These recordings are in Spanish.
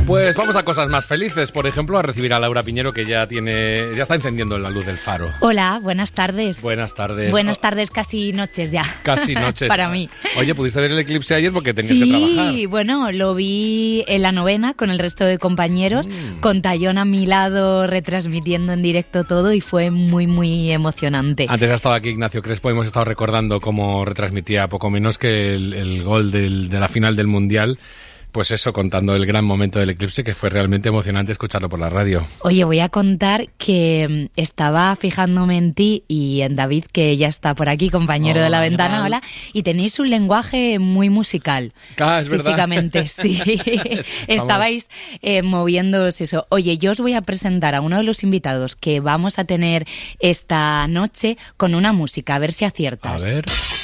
Pues vamos a cosas más felices, por ejemplo, a recibir a Laura Piñero, que ya está encendiendo la luz del faro. Hola, buenas tardes. Buenas tardes. Buenas tardes, casi noches ya. Casi noches. Para mí. Oye, ¿pudiste ver el eclipse ayer porque tenías que trabajar? Sí, bueno, lo vi en la novena con el resto de compañeros, con Tayón a mi lado retransmitiendo en directo todo y fue muy, muy emocionante. Antes ha estado aquí Ignacio Crespo, hemos estado recordando cómo retransmitía poco menos que el gol de la final del Mundial. Pues eso, contando el gran momento del eclipse, que fue realmente emocionante escucharlo por la radio. Oye, voy a contar que estaba fijándome en ti y en David, que ya está por aquí, compañero de La Ventana, hola, y tenéis un lenguaje muy musical. Ah, es verdad. Físicamente, sí. Estabais moviéndoos eso. Oye, yo os voy a presentar a uno de los invitados que vamos a tener esta noche con una música, a ver si aciertas. A ver...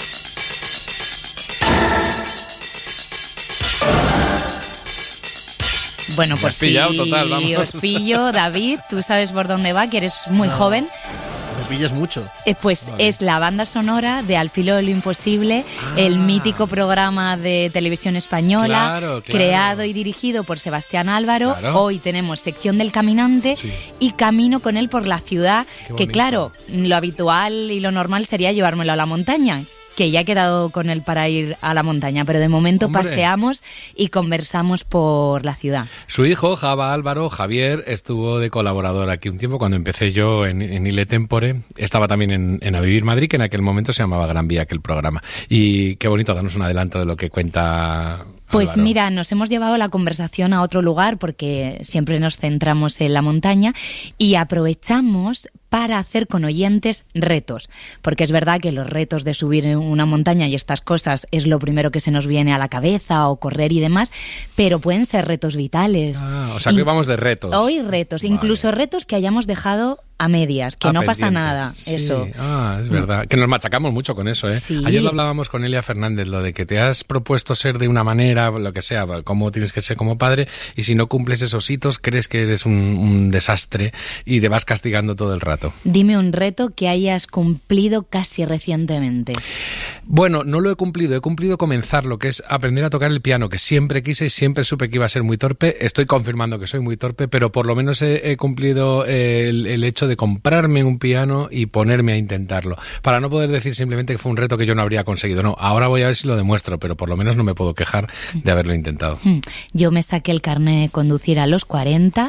Bueno, pues sí, total, vamos. Os pillo, David, tú sabes por dónde va, que eres muy joven. Me pillas mucho. Pues vale. Es la banda sonora de Al filo de lo imposible, el mítico programa de televisión española, claro. creado y dirigido por Sebastián Álvaro. Claro. Hoy tenemos sección del caminante y camino con él por la ciudad, que claro, lo habitual y lo normal sería llevármelo a la montaña, que ya he quedado con él para ir a la montaña, pero de momento paseamos y conversamos por la ciudad. Su hijo, Javier, estuvo de colaborador aquí un tiempo cuando empecé yo en Ile Tempore. Estaba también en A Vivir Madrid, que en aquel momento se llamaba Gran Vía, aquel programa. Y qué bonito darnos un adelanto de lo que cuenta... Pues Álvaro. mira, nos hemos llevado la conversación a otro lugar porque siempre nos centramos en la montaña y aprovechamos para hacer con oyentes retos, porque es verdad que los retos de subir una montaña y estas cosas es lo primero que se nos viene a la cabeza, o correr y demás, pero pueden ser retos vitales. O sea que hoy vamos de retos. Hoy retos, vale. Incluso retos que hayamos dejado a medias, que no pendientes. pasa nada, sí. eso. Es verdad, que nos machacamos mucho con eso, ¿eh? Sí. Ayer lo hablábamos con Elia Fernández, lo de que te has propuesto ser de una manera, lo que sea, cómo tienes que ser como padre, y si no cumples esos hitos, crees que eres un desastre y te vas castigando todo el rato. Dime un reto que hayas cumplido casi recientemente. Bueno, no lo he cumplido comenzar, lo que es aprender a tocar el piano, que siempre quise y siempre supe que iba a ser muy torpe. Estoy confirmando que soy muy torpe, pero por lo menos he cumplido el hecho de comprarme un piano y ponerme a intentarlo, para no poder decir simplemente que fue un reto que yo no habría conseguido. No, ahora voy a ver si lo demuestro, pero por lo menos no me puedo quejar de haberlo intentado. Yo me saqué el carnet de conducir a los 40.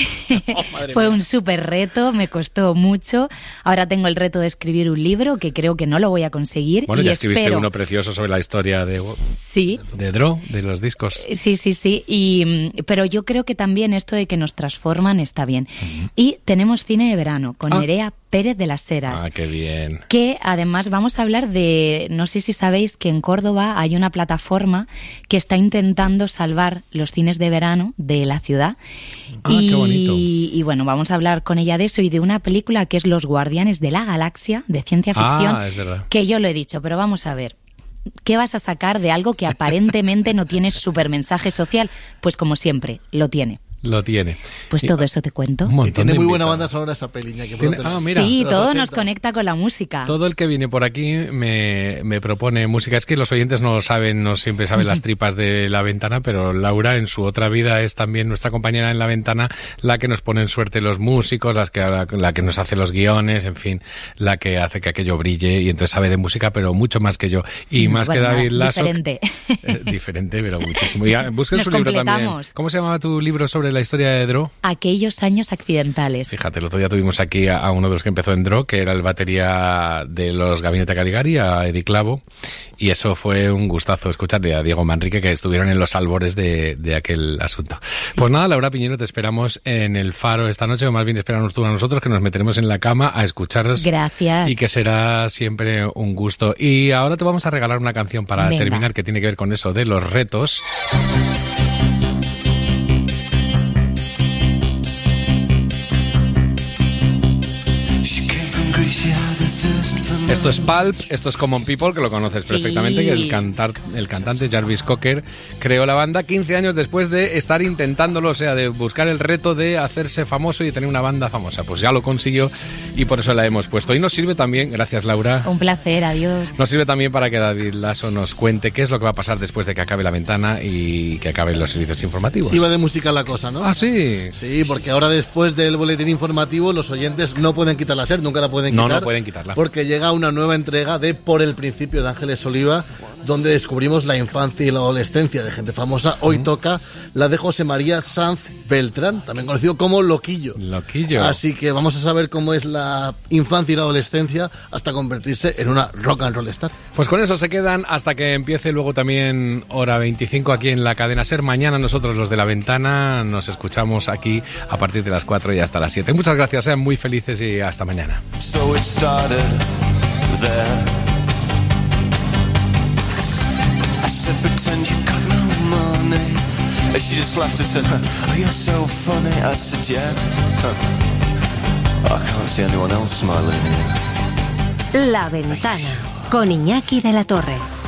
Fue un súper reto, me costó mucho. Ahora tengo el reto de escribir un libro, que creo que no lo voy a conseguir. Bueno, y ya escribiste uno precioso sobre la historia de Dro, de los discos. Sí. Pero yo creo que también esto de que nos transforman está bien. Y tenemos cine de verano con Nerea Pérez de las Heras. Qué bien. Que además vamos a hablar de, no sé si sabéis que en Córdoba hay una plataforma que está intentando salvar los cines de verano de la ciudad. Qué bonito. Y bueno, vamos a hablar con ella de eso y de una película que es Los Guardianes de la Galaxia, de ciencia ficción, es verdad. Que yo lo he dicho, pero vamos a ver. ¿Qué vas a sacar de algo que aparentemente no tiene súper mensaje social? Pues como siempre, lo tiene. Lo tiene. Pues todo eso te cuento. Y tiene muy buena banda sonora esa peli. Mira. Sí, todo nos conecta con la música. Todo el que viene por aquí me propone música. Es que los oyentes no siempre saben las tripas de La Ventana, pero Laura en su otra vida es también nuestra compañera en La Ventana, la que nos pone en suerte los músicos, la que nos hace los guiones, en fin, la que hace que aquello brille, y entonces sabe de música, pero mucho más que yo. Y más que David Lasso. Diferente, pero muchísimo. Y busquen su libro también. ¿Cómo se llamaba tu libro sobre la historia de Dro? Aquellos años accidentales. Fíjate, el otro día tuvimos aquí a uno de los que empezó en Dro, que era el batería de los Gabinete Caligari, a Eddie Clavo, y eso fue un gustazo escucharle a Diego Manrique, que estuvieron en los albores de aquel asunto. Sí. Pues nada, Laura Piñero, te esperamos en el Faro esta noche, o más bien esperanos tú a nosotros, que nos meteremos en la cama a escucharos. Gracias. Y que será siempre un gusto. Y ahora te vamos a regalar una canción para terminar, que tiene que ver con eso de los retos. Esto es Pulp, esto es Common People, que lo conoces perfectamente, que el cantante Jarvis Cocker creó la banda 15 años después de estar intentándolo, o sea, de buscar el reto de hacerse famoso y de tener una banda famosa. Pues ya lo consiguió y por eso la hemos puesto. Y nos sirve también, gracias Laura. Un placer, adiós. Nos sirve también para que David Lasso nos cuente qué es lo que va a pasar después de que acabe La Ventana y que acaben los servicios informativos. Iba de música la cosa, ¿no? Ah, sí. Sí, porque ahora después del boletín informativo los oyentes no pueden quitar la SER, nunca la pueden quitar. No pueden quitarla. Porque llega una nueva entrega de Por el Principio de Ángeles Oliva, donde descubrimos la infancia y la adolescencia de gente famosa. Hoy toca la de José María Sanz Beltrán, también conocido como Loquillo. Loquillo. Así que vamos a saber cómo es la infancia y la adolescencia hasta convertirse en una rock and roll star. Pues con eso se quedan hasta que empiece luego también hora 25 aquí en la cadena SER. Mañana nosotros los de La Ventana nos escuchamos aquí a partir de las 4 y hasta las 7. Muchas gracias, sean muy felices y hasta mañana. So it started there. I said, pretend you got no money. And she just laughed and said, oh, you're so funny. I said, yeah. I can't see anyone else smiling. La Ventana, con Iñaki de la Torre.